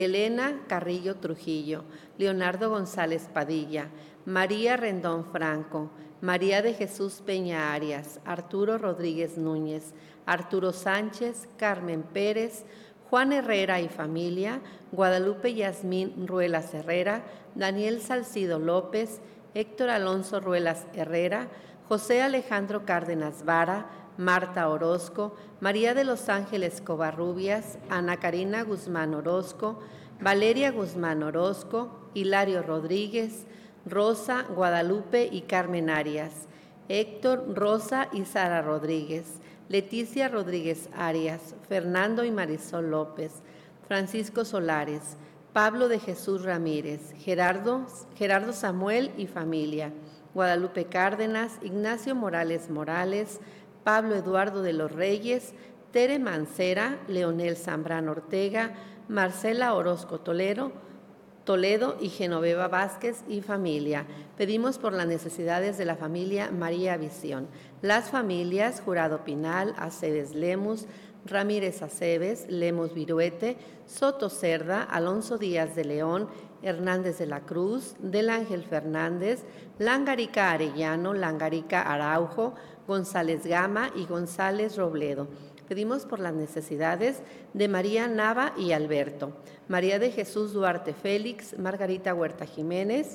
Elena Carrillo Trujillo, Leonardo González Padilla, María Rendón Franco, María de Jesús Peña Arias, Arturo Rodríguez Núñez, Arturo Sánchez, Carmen Pérez, Juan Herrera y familia, Guadalupe Yasmín Ruelas Herrera, Daniel Salcido López, Héctor Alonso Ruelas Herrera, José Alejandro Cárdenas Vara, Marta Orozco, María de los Ángeles Covarrubias, Ana Karina Guzmán Orozco, Valeria Guzmán Orozco, Hilario Rodríguez, Rosa, Guadalupe y Carmen Arias, Héctor, Rosa y Sara Rodríguez, Leticia Rodríguez Arias, Fernando y Marisol López, Francisco Solares, Pablo de Jesús Ramírez, Gerardo Samuel y familia, Guadalupe Cárdenas, Ignacio Morales Morales, Pablo Eduardo de los Reyes, Tere Mancera, Leonel Zambrano Ortega, Marcela Orozco Toledo y Genoveva Vázquez y familia. Pedimos por las necesidades de la familia María Visión. Las familias Jurado Pinal, Aceves Lemus, Ramírez Aceves, Lemus Viruete, Soto Cerda, Alonso Díaz de León, Hernández de la Cruz, Del Ángel Fernández, Langarica Arellano, Langarica Araujo, González Gama y González Robledo. Pedimos por las necesidades de María Nava y Alberto, María de Jesús Duarte Félix, Margarita Huerta Jiménez,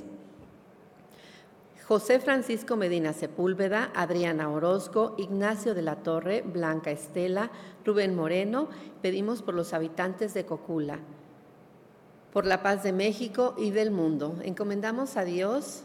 José Francisco Medina Sepúlveda, Adriana Orozco, Ignacio de la Torre, Blanca Estela, Rubén Moreno. Pedimos por los habitantes de Cocula, por la paz de México y del mundo. Encomendamos a Dios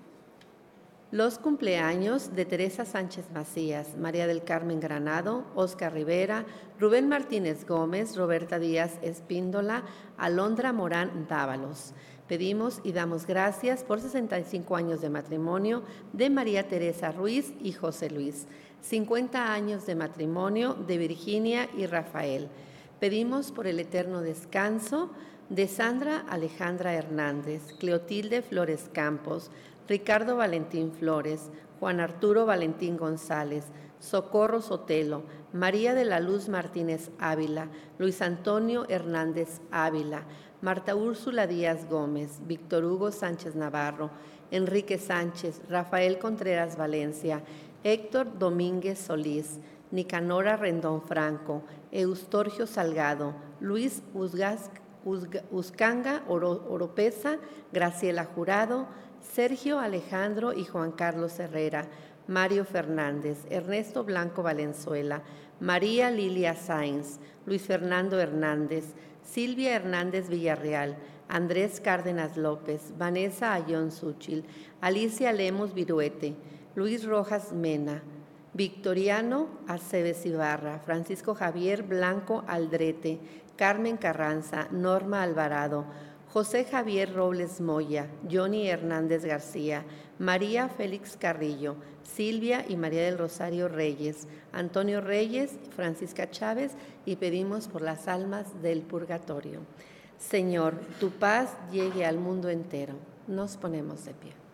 los cumpleaños de Teresa Sánchez Macías, María del Carmen Granado, Oscar Rivera, Rubén Martínez Gómez, Roberta Díaz Espíndola, Alondra Morán Dávalos. Pedimos y damos gracias por 65 años de matrimonio de María Teresa Ruiz y José Luis, 50 años de matrimonio de Virginia y Rafael. Pedimos por el eterno descanso de Sandra Alejandra Hernández, Cleotilde Flores Campos, Ricardo Valentín Flores, Juan Arturo Valentín González, Socorro Sotelo, María de la Luz Martínez Ávila, Luis Antonio Hernández Ávila, Marta Úrsula Díaz Gómez, Víctor Hugo Sánchez Navarro, Enrique Sánchez, Rafael Contreras Valencia, Héctor Domínguez Solís, Nicanora Rendón Franco, Eustorgio Salgado, Luis Uzcanga Oropesa, Graciela Jurado, Sergio Alejandro y Juan Carlos Herrera, Mario Fernández, Ernesto Blanco Valenzuela, María Lilia Sáenz, Luis Fernando Hernández, Silvia Hernández Villarreal, Andrés Cárdenas López, Vanessa Ayón Súchil, Alicia Lemos Viruete, Luis Rojas Mena, Victoriano Aceves Ibarra, Francisco Javier Blanco Aldrete, Carmen Carranza, Norma Alvarado, José Javier Robles Moya, Johnny Hernández García, María Félix Carrillo, Silvia y María del Rosario Reyes, Antonio Reyes, Francisca Chávez, y pedimos por las almas del purgatorio. Señor, tu paz llegue al mundo entero. Nos ponemos de pie.